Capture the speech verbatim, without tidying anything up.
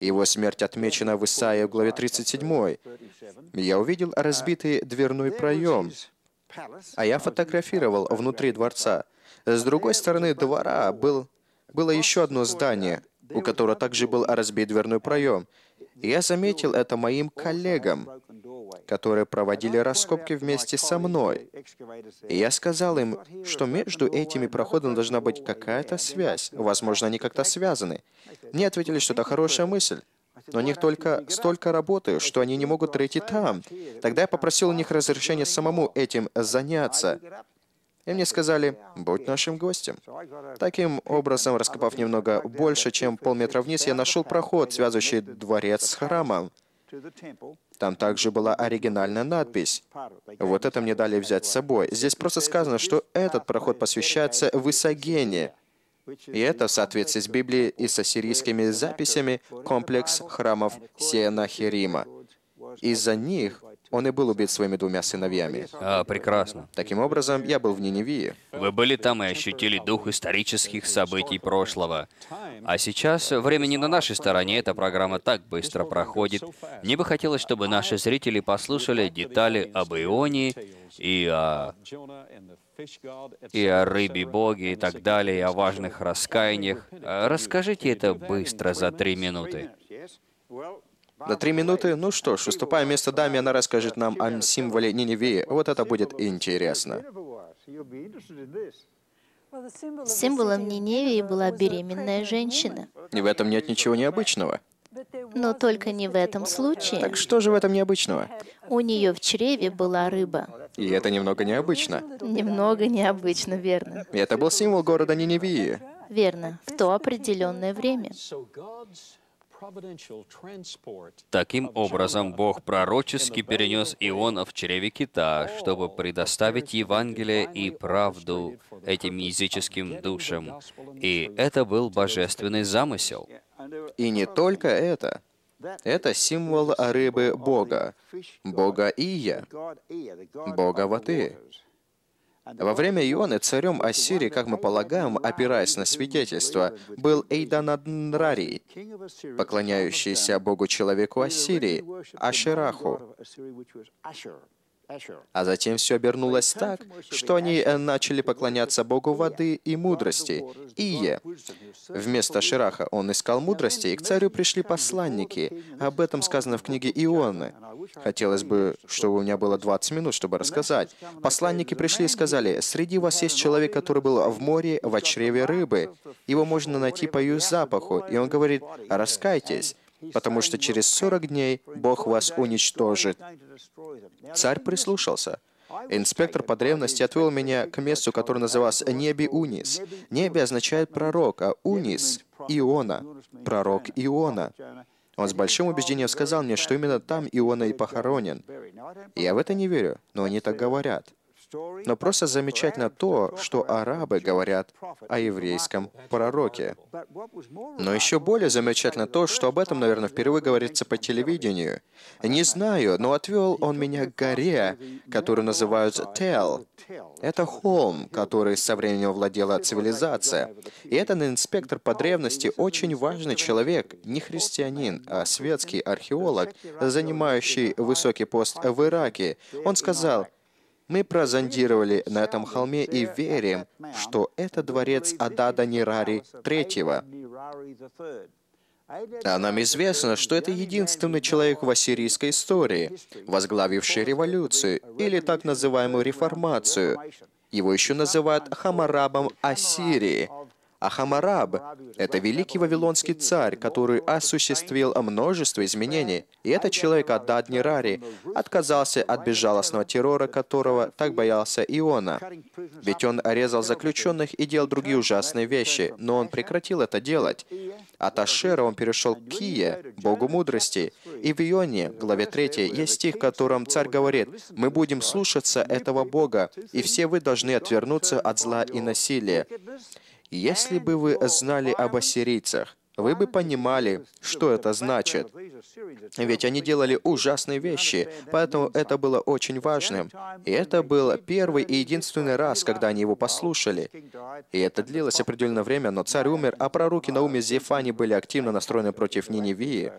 Его смерть отмечена в Исаии в главе тридцать семь. Я увидел разбитый дверной проем, а я фотографировал внутри дворца. С другой стороны двора был, было еще одно здание, у которого также был разбит дверной проем. И я заметил это моим коллегам, которые проводили раскопки вместе со мной. И я сказал им, что между этими проходами должна быть какая-то связь. Возможно, они как-то связаны. Мне ответили, что это хорошая мысль. Но у них только столько работы, что они не могут пройти там. Тогда я попросил у них разрешения самому этим заняться. И мне сказали, будь нашим гостем. Таким образом, раскопав немного больше, чем полметра вниз, я нашел проход, связывающий дворец с храмом. Там также была оригинальная надпись. Вот это мне дали взять с собой. Здесь просто сказано, что этот проход посвящается Высогене. И это в соответствии с Библией и с ассирийскими записями комплекс храмов Сенахерима. Из-за них он и был убит своими двумя сыновьями. А, прекрасно. Таким образом, я был в Ниневии. Вы были там и ощутили дух исторических событий прошлого. А сейчас время не на нашей стороне, эта программа так быстро проходит. Мне бы хотелось, чтобы наши зрители послушали детали об Ионе и о, и о рыбе боге и так далее, и о важных раскаяниях. А расскажите это быстро, за три минуты. За три минуты? Ну что ж, уступая место даме, она расскажет нам о символе Ниневии. Вот это будет интересно. Символом Ниневии была беременная женщина. И в этом нет ничего необычного. Но только не в этом случае. Так что же в этом необычного? У нее в чреве была рыба. И это немного необычно. Немного необычно, верно? И это был символ города Ниневии. Верно, в то определенное время. Таким образом, Бог пророчески перенес Иона в чреве кита, чтобы предоставить Евангелие и правду этим языческим душам. И это был божественный замысел. И не только это. Это символ рыбы Бога, Бога Ия, Бога воды. Во время Ионы царем Ассирии, как мы полагаем, опираясь на свидетельство, был Эйдананрарий, поклоняющийся Богу-человеку Ассирии, Ашераху. А затем все обернулось так, что они начали поклоняться Богу воды и мудрости, Ие. Вместо Шираха он искал мудрости, и к царю пришли посланники. Об этом сказано в книге Ионы. Хотелось бы, чтобы у меня было двадцать минут, чтобы рассказать. Посланники пришли и сказали, «Среди вас есть человек, который был в море, в чреве рыбы. Его можно найти по ее запаху». И он говорит, «Раскайтесь, потому что через сорок дней Бог вас уничтожит». Царь прислушался. Инспектор по древности отвел меня к месту, которое называлось Неби Унис. Неби означает пророк, а Унис — Иона, пророк Иона. Он с большим убеждением сказал мне, что именно там Иона и похоронен. Я в это не верю, но они так говорят. Но просто замечательно то, что арабы говорят о еврейском пророке. Но еще более замечательно то, что об этом, наверное, впервые говорится по телевидению. Не знаю, но отвел он меня к горе, которую называют Тел. Это холм, который со временем владела цивилизация. И этот инспектор по древности очень важный человек, не христианин, а светский археолог, занимающий высокий пост в Ираке. Он сказал, «Мы прозондировали на этом холме и верим, что это дворец Адада Нирари третьего. А нам известно, что это единственный человек в ассирийской истории, возглавивший революцию, или так называемую реформацию. Его еще называют Хаммурабом Ассирии. А Хаммураб — это великий вавилонский царь, который осуществил множество изменений. И этот человек Адад Нирари отказался от безжалостного террора, которого так боялся Иона. Ведь он резал заключенных и делал другие ужасные вещи, но он прекратил это делать. От Ашера он перешел к Ие, богу мудрости. И в Ионе, главе третьей, есть стих, в котором царь говорит, «Мы будем слушаться этого бога, и все вы должны отвернуться от зла и насилия». Если бы вы знали об ассирийцах, вы бы понимали, что это значит. Ведь они делали ужасные вещи, поэтому это было очень важным. И это был первый и единственный раз, когда они его послушали. И это длилось определенное время, но царь умер, а пророки Наум и Зефани были активно настроены против Ниневии.